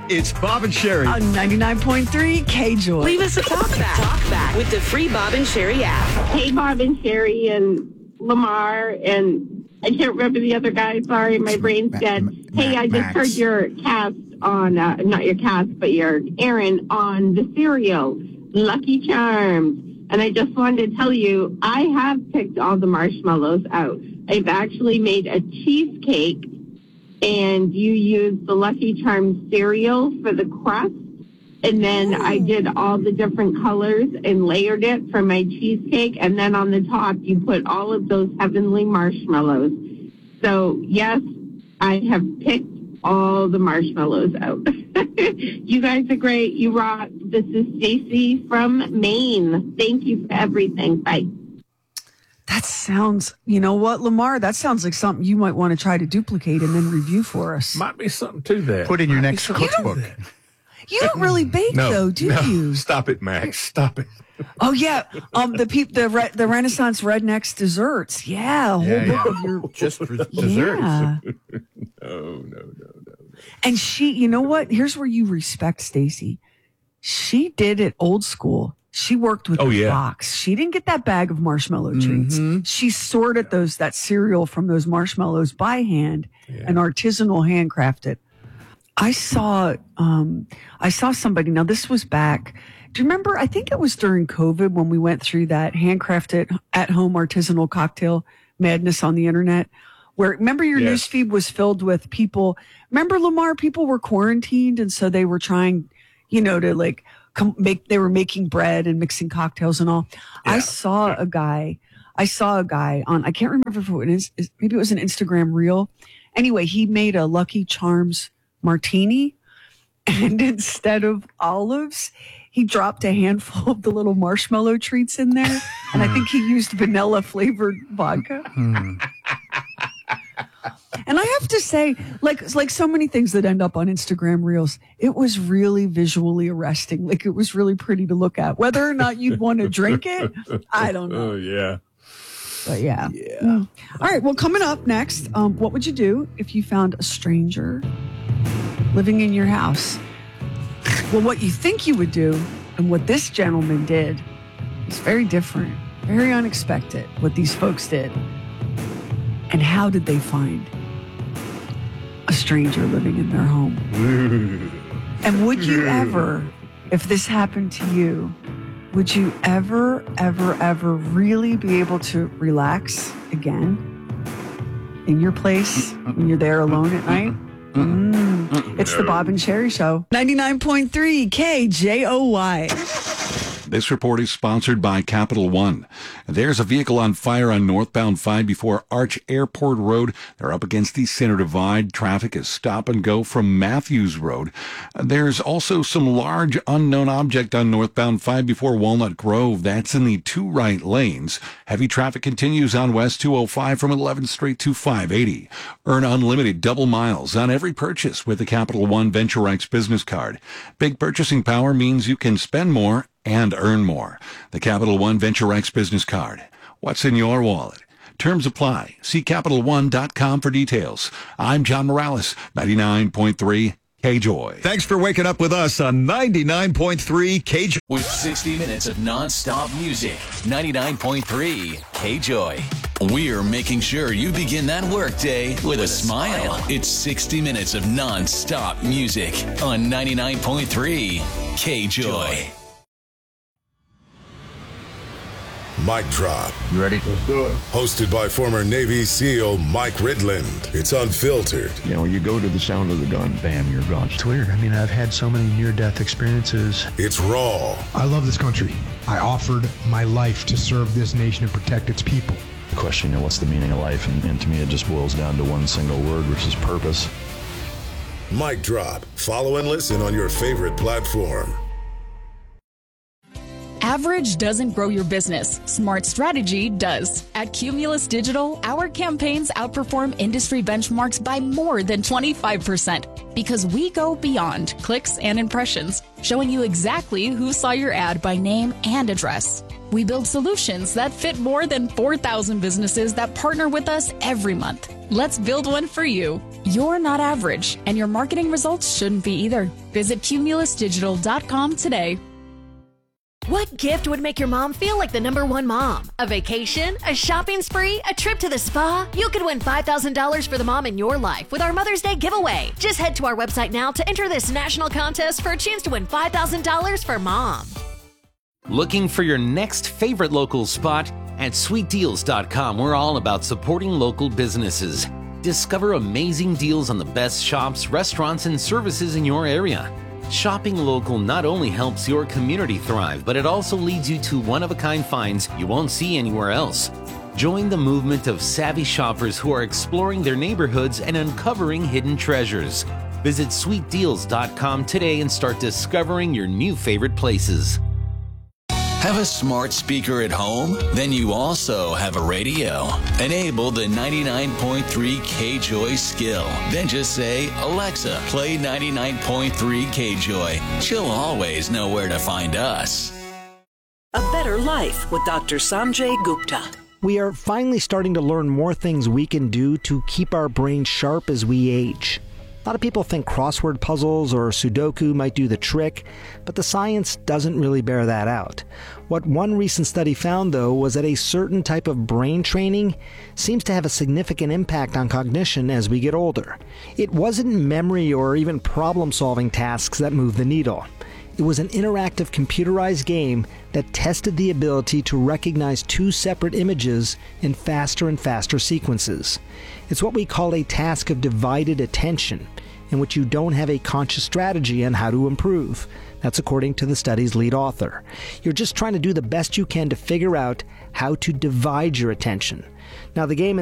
It's Bob and Sherry. On 99.3 K-Joy. Leave us a talk back with the free Bob and Sherry app. Hey, Bob and Sherry and Lamar, and I can't remember the other guy. Sorry, my brain's dead. Hey, I just heard your cast on, not your cast, but your Aaron on the cereal, Lucky Charms. And I just wanted to tell you, I have picked all the marshmallows out. I've actually made a cheesecake, and you use the Lucky Charms cereal for the crust. And then I did all the different colors and layered it for my cheesecake. And then on the top, you put all of those heavenly marshmallows. So, yes, I have picked all the marshmallows out. You guys are great. You rock. This is Stacy from Maine. Thank you for everything. Bye. That sounds, you know what, Lamar? That sounds like something you might want to try to duplicate and then review for us. Might be something to that. Put in your next cookbook. You don't really bake, though, do you? Stop it, Max. Stop it. Oh, yeah. The Renaissance Rednecks desserts. Yeah. A whole book of your... Just for desserts. Yeah. No. And she, you know what? Here's where you respect Stacy. She did it old school. She worked with the box. She didn't get that bag of marshmallow treats. She sorted that cereal from those marshmallows by hand and artisanal handcrafted. I saw somebody. Now this was back. Do you remember? I think it was during COVID when we went through that handcrafted at-home artisanal cocktail madness on the internet. Where remember your newsfeed was filled with people. Remember, Lamar? People were quarantined, and so they were trying, to they were making bread and mixing cocktails and all. Yeah. I saw a guy on, I can't remember if it was, maybe it was an Instagram reel. Anyway, he made a Lucky Charms martini, and instead of olives, he dropped a handful of the little marshmallow treats in there. And I think he used vanilla flavored vodka. And I have to say, like so many things that end up on Instagram Reels, it was really visually arresting. Like, it was really pretty to look at. Whether or not you'd want to drink it, I don't know. Oh, yeah. But yeah. All right. Well, coming up next, what would you do if you found a stranger living in your house? Well, what you think you would do and what this gentleman did is very different, very unexpected, what these folks did. And how did they find a stranger living in their home? And would you ever, if this happened to you, would you ever really be able to relax again in your place when you're there alone at night? It's the Bob and Sherry Show. 99.3 KJOY. This report is sponsored by Capital One. There's a vehicle on fire on northbound 5 before Arch Airport Road. They're up against the center divide. Traffic is stop and go from Matthews Road. There's also some large unknown object on northbound 5 before Walnut Grove. That's in the 2 right lanes. Heavy traffic continues on West 205 from 11th Street to 580. Earn unlimited double miles on every purchase with the Capital One Venture X business card. Big purchasing power means you can spend more and earn more. The Capital One Venture X business card. What's in your wallet? Terms apply. See CapitalOne.com for details. I'm John Morales, 99.3 KJOY. Thanks for waking up with us on 99.3 KJOY. With 60 minutes of non-stop music, 99.3 KJOY. We're making sure you begin that workday with a smile. It's 60 minutes of non-stop music on 99.3 KJOY. Mic Drop. You ready? Let's do it. Hosted by former Navy SEAL Mike Ridland. It's unfiltered. You know, you go to the sound of the gun, bam, you're gone. It's weird. I mean, I've had so many near-death experiences. It's raw. I love this country. I offered my life to serve this nation and protect its people. The question, what's the meaning of life? And to me, it just boils down to one single word, which is purpose. Mic Drop. Follow and listen on your favorite platform. Average doesn't grow your business. Smart strategy does. At Cumulus Digital, our campaigns outperform industry benchmarks by more than 25% because we go beyond clicks and impressions, showing you exactly who saw your ad by name and address. We build solutions that fit more than 4,000 businesses that partner with us every month. Let's build one for you. You're not average, and your marketing results shouldn't be either. Visit cumulusdigital.com today. What gift would make your mom feel like the #1 mom? A vacation? A shopping spree? A trip to the spa? You could win $5,000 for the mom in your life with our Mother's Day giveaway. Just head to our website now to enter this national contest for a chance to win $5,000 for mom. Looking for your next favorite local spot? At sweetdeals.com, we're all about supporting local businesses. Discover amazing deals on the best shops, restaurants, and services in your area. Shopping local not only helps your community thrive, but it also leads you to one-of-a-kind finds you won't see anywhere else. Join the movement of savvy shoppers who are exploring their neighborhoods and uncovering hidden treasures. Visit sweetdeals.com today and start discovering your new favorite places. Have a smart speaker at home? Then you also have a radio. Enable the 99.3 KJOY skill. Then just say, Alexa, play 99.3 KJOY. She'll always know where to find us. A Better Life with Dr. Sanjay Gupta. We are finally starting to learn more things we can do to keep our brains sharp as we age. A lot of people think crossword puzzles or Sudoku might do the trick, but the science doesn't really bear that out. What one recent study found, though, was that a certain type of brain training seems to have a significant impact on cognition as we get older. It wasn't memory or even problem-solving tasks that moved the needle. It was an interactive computerized game that tested the ability to recognize two separate images in faster and faster sequences. It's what we call a task of divided attention, in which you don't have a conscious strategy on how to improve. That's according to the study's lead author. You're just trying to do the best you can to figure out how to divide your attention. Now, the game